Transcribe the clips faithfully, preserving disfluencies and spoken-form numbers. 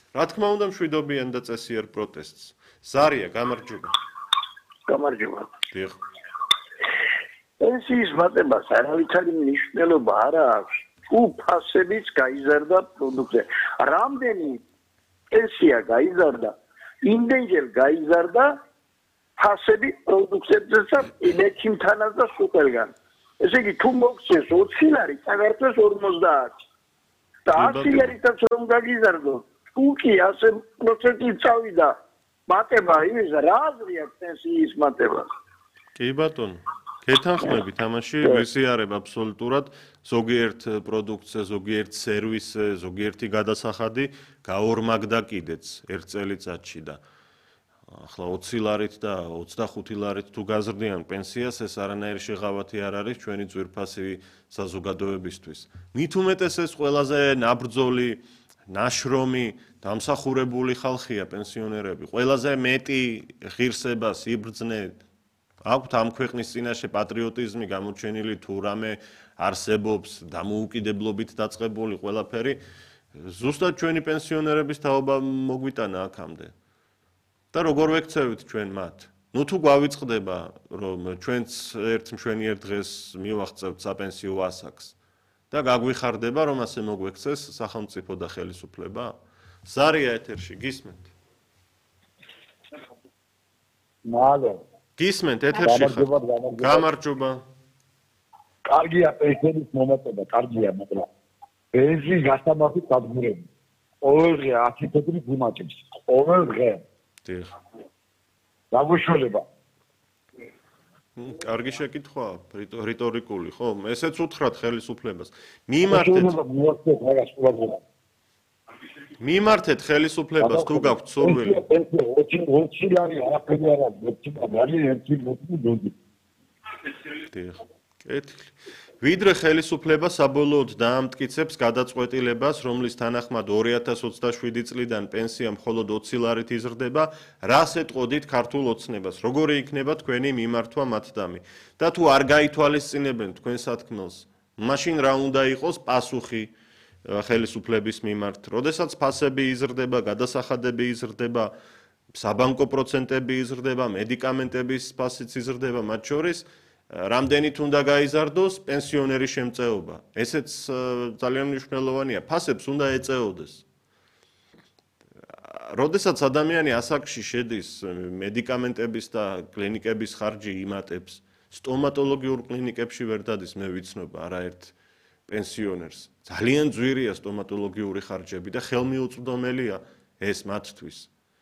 რა თქმა უნდა მშვიდობიან და წესიერ პროტესტს. ზარია, გამარჯობა. გამარჯობა. დიახ. პენსიის მატებას არავითარი მნიშვნელობა არ აქვს. თუ ფასებიც გაიზარდა პროდუქტზე. რამდენი პენსია გაიზარდა, იმდენჯერ გაიზარდა ფასები პროდუქტებზეც იმექიმთანაც და სუპერგან. ესე იგი თუ მოგცეს ოცი ლარი, წავერწეს ორმოცდაათი. და ათი ლარითაც რომ გაგიზარდო, თუ კი ასე პროცენტი წავიდა მატება იმის რა აზრი აქვს პენსიის მატებას? კი ბატონო. გეთანხმებით ამაში ვიზიარებ აბსოლუტურად ზოგიერთ პროდუქტზე, ზოგიერთ სერვისზე, ზოგიერთი გადასახადი გაორმაგდა კიდეც ერთ წელიწადში და ახლა ოცი ლარით და ოცდახუთი ლარით თუ გაზრდიან პენსიას, ეს არანაირი შეღავათი არ არის ჩვენი ძვირფასი საზოგადოებისთვის. მით უმეტეს ეს ყველაზე ნაბრძოლი, ნაშრომი, დამსახურებული ხალხია პენსიონერები. ყველაზე მეტი ღირსებას, იბრძნეთ აქვთ ამ ქვეყნის წინაშე პატრიოტიზმი გამოჩენილი თუ რამე არსებობს დამოუკიდებლობით დაწყებული ყველაფერი ზუსტად ჩვენი პენსიონერების თაობა მოგვიტანა აქამდე და როგორ ვექცევით ჩვენ მათ ნუ თუ გვავიწყდება რომ ჩვენც ერთ მშვენიერ დღეს მივახცევთ საპენსიო ასაკს და გაგვიხარდება რომ ასე მოგვექცეს სახელმწიფო და ხელისუფლება ზარია ეთერში გისმენთ მალე გისმენთ ეთერში ხარ გამარჯობა კარგია პენსიის მომატება კარგია მაგრამ პენსიის გასამართი დადგმურები ყოველ დღე ათი ფეტრი გუმაჭებს ყოველ დღე დიახ დაგუშველება კარგი შეკითხვაა რიტორიკული ხო ესეც უთხრათ ხელისუფლებას მიმართეთ მიმართეთ ხელისუფლებას თუ გაქვთ სურვილი ოცი ლარი არაფერი არ არის ოცი ლარი ერთი მოდი დიახ კეთილი ვიდრე ხელისუფლება საბოლოოდ დაამტკიცებს გადაწყვეტილებას, რომლის თანახმად ორი ათას ოცდაშვიდი წლიდან პენსია მხოლოდ ოცი ლარით იზრდება, რას ეტყოდით ქართულ ოცნებას, როგორი იქნება თქვენი მიმართვა მათდამი და თუ არ გაითვალისწინებენ თქვენ სათქმელს, მაშინ რა უნდა იყოს პასუხი ხელისუფლების მიმართ, როდესაც ფასები იზრდება, გადასახადები იზრდება, საბანკო პროცენტები იზრდება, მედიკამენტების ფასიც იზრდება, მათ შორის რამდენით უნდა გაიზარდოს პენსიონერის შემწეობა. ესეც ძალიან მნიშვნელოვანია. ფასებს უნდა ეწეოდეს. როდესაც ადამიანი ასაკში შედის, მედიკამენტების და კლინიკების ხარჯი იმატებს, სტომატოლოგიურ კლინიკებში ვერ დადის, მე ვიცნობ არაერთ პენსიონერს. ძალიან ძვირია სტომატოლოგიური ხარჯები და ხელმიუწვდომელია ეს მათთვის.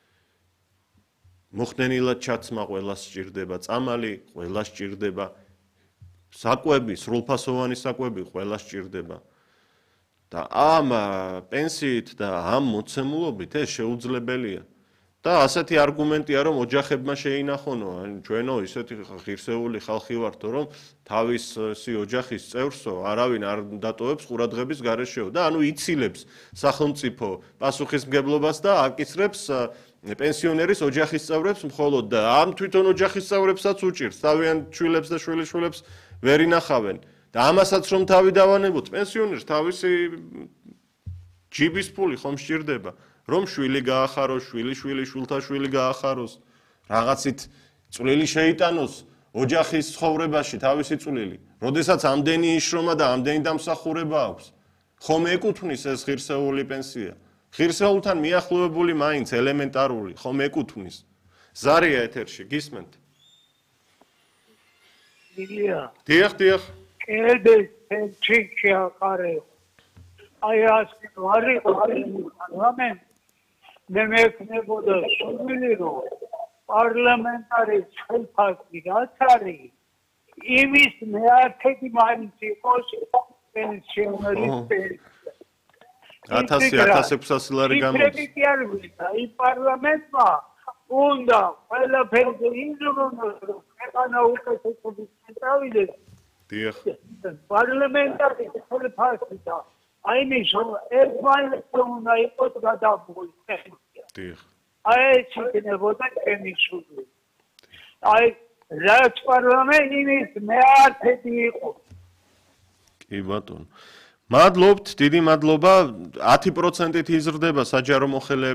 მოხდენილად ჩაცმა ყველას სჭირდება, წამალი ყველას სჭირდება, საკვები, სრულფასოვანი საკვები ყველას სჭირდება. და ამ პენსიით და ამ მოცემულობით ეს შეუძლებელია. და ასეთი არგუმენტია, რომ ოჯახებმა შეინახონო, ჩვენო ისეთი ღირსეული ხალხი ვართო, რომ თავისი ოჯახის წევრსო არავინ არ დატოვებს ყურადღების გარეშეო და ანუ იცილებს სახელმწიფო პასუხისმგებლობას და აკისრებს პენსიონერის ოჯახის წევრებს მხოლოდ და ამ თვითონ ოჯახის წევრებსაც უჭირს, თავიანთ შვილებს და შვილიშვილებს ვერ ინახავენ და ამასაც რომ თავი დავანებოთ, პენსიონერს თავისი ჯიბის ფული ხომ სჭირდება, რომ შვილი გაახაროს, შვილი შვილი შვილთა შვილი გაახაროს, რაღაცით წვლილი შეიტანოს ოჯახის ცხოვრებაში თავისი წვლილი. როდესაც ამდენი იშრომა და ამდენი დამსახურება აქვს, ხომ ეკუთვნის ეს ღირსეული პენსია? ღირსეულთან მიახლოვებული მაინც ელემენტარული, ხომ ეკუთვნის? ზარია ეთერში, გისმენთ? ილია. დიახ, დიახ. კედეს ჩიქი აყარე. აი ასე ვარი, პარლამენტ მე მეკნებოდა სულილი რომ პარლამენტარი ხელფასი რაც არის იმის მეათედი მაინც იყოს პენსიონერის პენსია ათასი ათას ექვსასი ლარი გამოდის. აი პარლამენტმა უნდა ყველაფერზე იზრუნოს რომ ქვეყანა უკეთესობის წავიდეს. დიახ. პარლამენტარი ხელფასი და აი მის ერთმანეთს უნდა იყოს გადაბული პენსია. დიახ. აი ეს იქნებოდა ჩემი სული. აი რაც პარლამენტი იმის მეათედი იყო. კი ბატონო. მადლობთ, დიდი მადლობა. ათი პროცენტით იზრდება საჯარო მოხელეების